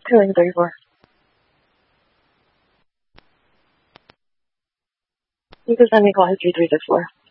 Feeling 34. You can send me call history 364.